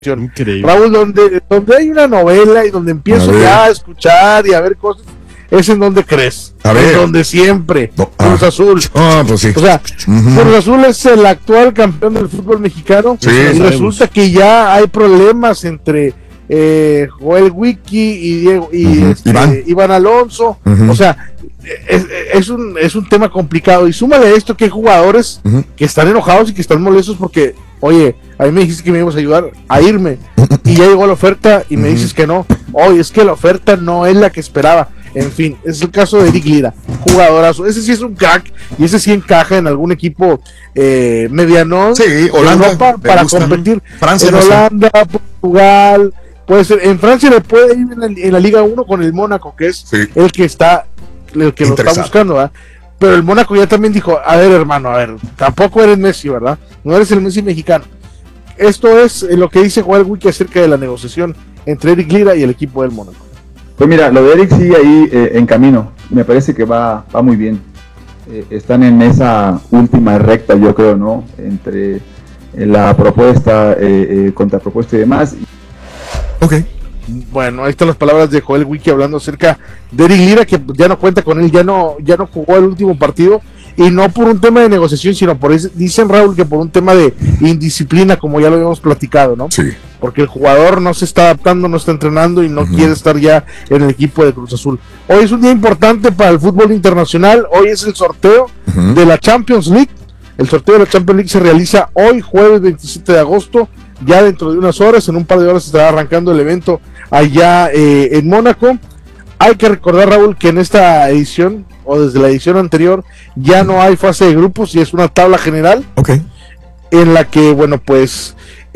Increíble. Raúl, donde hay una novela y donde empiezo ya a escuchar y a ver cosas, es en donde crees, en donde siempre, Cruz Azul. Pues sí. O sea, Cruz Azul es el actual campeón del fútbol mexicano, y resulta que ya hay problemas entre Joel Wiki y Iván Alonso. O sea, es un tema complicado, y súmale a esto que hay jugadores que están enojados y que están molestos porque, oye, a mí me dijiste que me ibas a ayudar a irme y ya llegó la oferta y me dices que no. Oye, es que la oferta no es la que esperaba. En fin, es el caso de Eric Lira, jugadorazo. Ese sí es un crack y ese sí encaja en algún equipo mediano Holanda, Europa para competir. Francia, en Holanda, Portugal, puede ser. En Francia le puede ir en la Liga 1 con el Mónaco, que es el que lo está buscando, ¿verdad? Pero el Mónaco ya también dijo, a ver, hermano, tampoco eres Messi, ¿verdad? No eres el Messi mexicano. Esto es lo que dice Joel Wiki acerca de la negociación entre Eric Lira y el equipo del Mónaco. Pues mira, lo de Eric sigue ahí en camino. Me parece que va muy bien. Están en esa última recta, yo creo, ¿no? Entre la propuesta, contrapropuesta y demás. Ok. Bueno, ahí están las palabras de Joel Wiki hablando acerca de Eric Lira, que ya no cuenta con él, ya no jugó el último partido, y no por un tema de negociación, sino dicen, Raúl, que por un tema de indisciplina, como ya lo habíamos platicado, ¿no? Sí. Porque el jugador no se está adaptando, no está entrenando y no quiere estar ya en el equipo de Cruz Azul. Hoy es un día importante para el fútbol internacional. Hoy es el sorteo de la Champions League. El sorteo de la Champions League se realiza hoy, jueves 27 de agosto. Ya dentro de unas horas, en un par de horas, estará arrancando el evento allá en Mónaco. Hay que recordar, Raúl, que en esta edición, o desde la edición anterior, ya no hay fase de grupos y es una tabla general. En la que, bueno, pues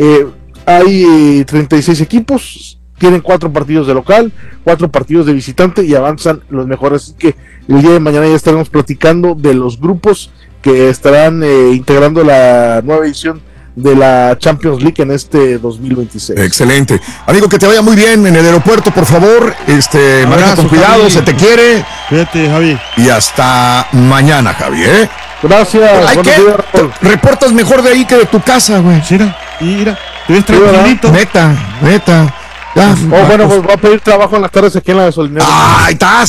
hay 36 equipos, tienen 4 partidos de local, 4 partidos de visitante y avanzan los mejores. Así que el día de mañana ya estaremos platicando de los grupos que estarán integrando la nueva edición de la Champions League en este 2026. Excelente. Amigo, que te vaya muy bien en el aeropuerto, por favor. Maneja con cuidado, Javi. Se te quiere. Cuídate, Javi. Y hasta mañana, Javi, Gracias. Reportas mejor de ahí que de tu casa, güey. Mira, te ves tranquilito. Neta. Ya, bueno, pues voy a pedir trabajo en las tardes aquí en la gasolinera. Ahí está.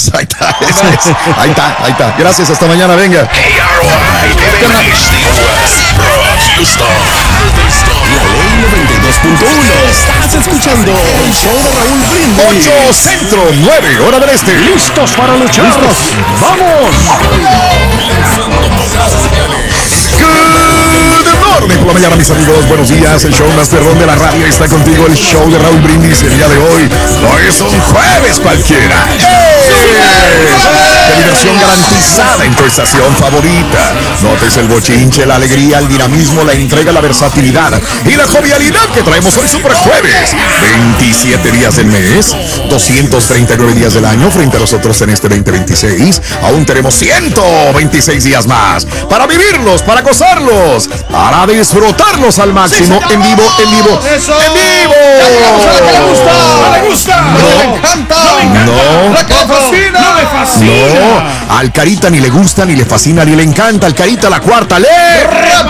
Gracias, hasta mañana, venga. La Ley 92.1. Estás escuchando el show de Raúl Brindis. 8 Centro, 9 hora del Este. ¿Listos para luchar? ¡Vamos! Por la mañana, mis amigos, buenos días. El show más perrón de la radio está contigo. El show de Raúl Brindis el día de hoy. No es un jueves cualquiera. De diversión garantizada en tu estación favorita. Notes el bochinche, la alegría, el dinamismo, la entrega, la versatilidad y la jovialidad que traemos hoy super jueves. 27 días del mes, 239 días del año frente a nosotros en este 2026. Aún tenemos 126 días más para vivirlos, para gozarlos, para disfrutarlos al máximo, en vivo. ¡En vivo! ¡No le gusta! ¡No le encanta! No. ¡La que le fascina! ¡No le fascina! No, al Carita ni le gusta, ni le fascina, ni le encanta. Al Carita la cuarta le